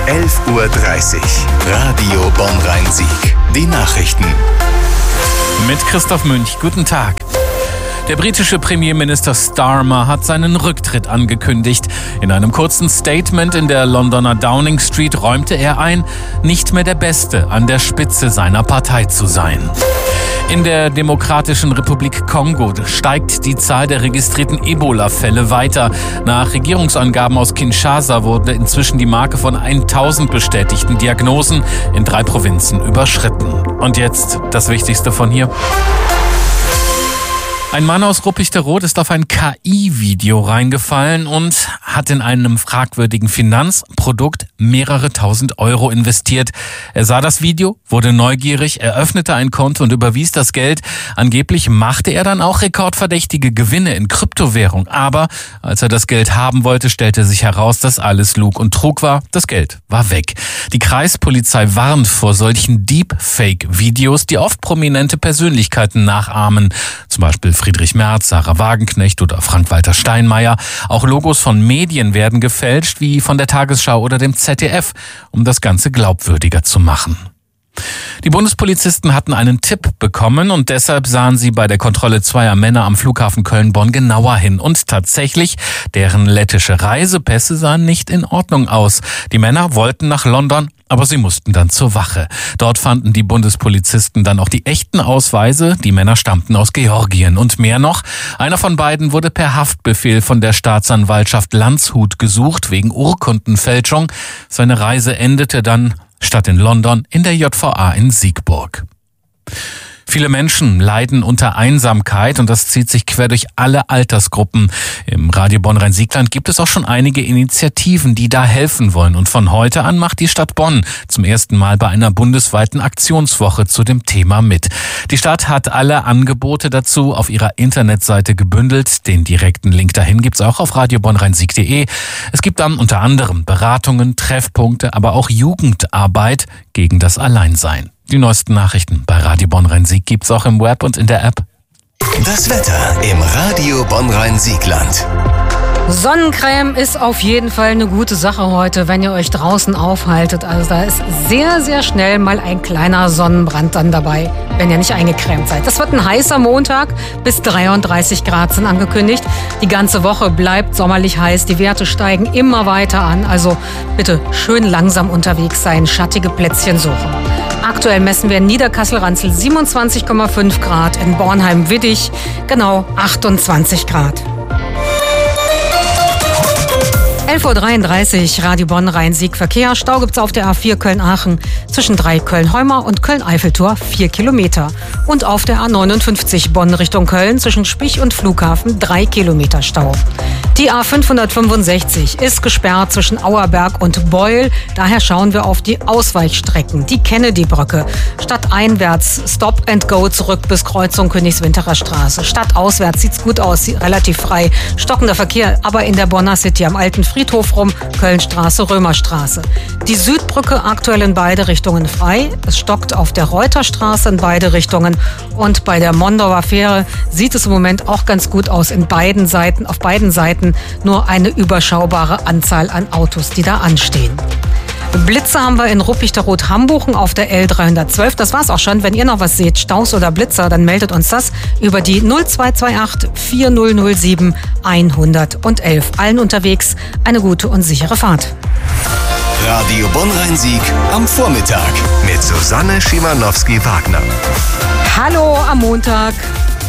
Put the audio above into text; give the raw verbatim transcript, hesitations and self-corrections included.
elf Uhr dreißig. Radio Bonn-Rhein-Sieg. Die Nachrichten. Mit Christoph Münch. Guten Tag. Der britische Premierminister Starmer hat seinen Rücktritt angekündigt. In einem kurzen Statement in der Londoner Downing Street räumte er ein, nicht mehr der Beste an der Spitze seiner Partei zu sein. In der Demokratischen Republik Kongo steigt die Zahl der registrierten Ebola-Fälle weiter. Nach Regierungsangaben aus Kinshasa wurde inzwischen die Marke von tausend bestätigten Diagnosen in drei Provinzen überschritten. Und jetzt das Wichtigste von hier. Ein Mann aus Ruppichteroth ist auf ein K I-Video reingefallen und hat in einem fragwürdigen Finanzprodukt mehrere tausend Euro investiert. Er sah das Video, wurde neugierig, eröffnete ein Konto und überwies das Geld. Angeblich machte er dann auch rekordverdächtige Gewinne in Kryptowährung. Aber als er das Geld haben wollte, stellte sich heraus, dass alles Lug und Trug war. Das Geld war weg. Die Kreispolizei warnt vor solchen Deepfake-Videos, die oft prominente Persönlichkeiten nachahmen. Zum Beispiel Friedrich Merz, Sarah Wagenknecht oder Frank-Walter Steinmeier. Auch Logos von Medien werden gefälscht, wie von der Tagesschau oder dem Z D F, um das Ganze glaubwürdiger zu machen. Die Bundespolizisten hatten einen Tipp bekommen und deshalb sahen sie bei der Kontrolle zweier Männer am Flughafen Köln-Bonn genauer hin. Und tatsächlich, deren lettische Reisepässe sahen nicht in Ordnung aus. Die Männer wollten nach London, aber sie mussten dann zur Wache. Dort fanden die Bundespolizisten dann auch die echten Ausweise. Die Männer stammten aus Georgien. Und mehr noch, einer von beiden wurde per Haftbefehl von der Staatsanwaltschaft Landshut gesucht wegen Urkundenfälschung. Seine Reise endete dann statt in London in der J V A in Siegburg. Viele Menschen leiden unter Einsamkeit und das zieht sich quer durch alle Altersgruppen. Im Radio Bonn-Rhein-Siegland gibt es auch schon einige Initiativen, die da helfen wollen. Und von heute an macht die Stadt Bonn zum ersten Mal bei einer bundesweiten Aktionswoche zu dem Thema mit. Die Stadt hat alle Angebote dazu auf ihrer Internetseite gebündelt. Den direkten Link dahin gibt's auch auf radio bonn rhein sieg punkt de. Es gibt dann unter anderem Beratungen, Treffpunkte, aber auch Jugendarbeit gegen das Alleinsein. Die neuesten Nachrichten bei Radio Bonn-Rhein-Sieg gibt's auch im Web und in der App. Das Wetter im Radio Bonn-Rhein-Siegland. Sonnencreme ist auf jeden Fall eine gute Sache heute, wenn ihr euch draußen aufhaltet. Also da ist sehr, sehr schnell mal ein kleiner Sonnenbrand dann dabei, wenn ihr nicht eingecremt seid. Das wird ein heißer Montag, bis dreiunddreißig Grad sind angekündigt. Die ganze Woche bleibt sommerlich heiß, die Werte steigen immer weiter an. Also bitte schön langsam unterwegs sein, schattige Plätzchen suchen. Aktuell messen wir in Niederkassel-Ranzel siebenundzwanzig Komma fünf Grad, in Bornheim-Widdig genau achtundzwanzig Grad. elf Uhr dreiunddreißig, Radio Bonn-Rhein-Sieg Verkehr. Stau gibt's auf der A vier Köln-Aachen zwischen drei Köln-Heuma und Köln-Eiffeltor vier Kilometer. Und auf der A neunundfünfzig Bonn Richtung Köln zwischen Spich und Flughafen drei Kilometer Stau. Die A fünfhundertfünfundsechzig ist gesperrt zwischen Auerberg und Beul. Daher schauen wir auf die Ausweichstrecken. Die Kennedy-Brücke. Stadteinwärts Stop and Go zurück bis Kreuzung Königswinterer Straße. Stadtauswärts sieht's gut aus, relativ frei. Stockender Verkehr, aber in der Bonner City am alten Friedhof rum, Kölnstraße, Römerstraße. Die Südbrücke aktuell in beide Richtungen frei. Es stockt auf der Reuterstraße in beide Richtungen. Und bei der Mondauer Fähre sieht es im Moment auch ganz gut aus in beiden Seiten, auf beiden Seiten nur eine überschaubare Anzahl an Autos, die da anstehen. Blitze haben wir in Ruppichteroth-Hambuchen auf der L dreihundertzwölf. Das war's auch schon. Wenn ihr noch was seht, Staus oder Blitzer, dann meldet uns das über die null zwei zwei acht vier null null sieben eins null eins. Allen unterwegs eine gute und sichere Fahrt. Radio Bonn-Rhein-Sieg am Vormittag mit Susanne Schimanowski-Wagner. Hallo am Montag.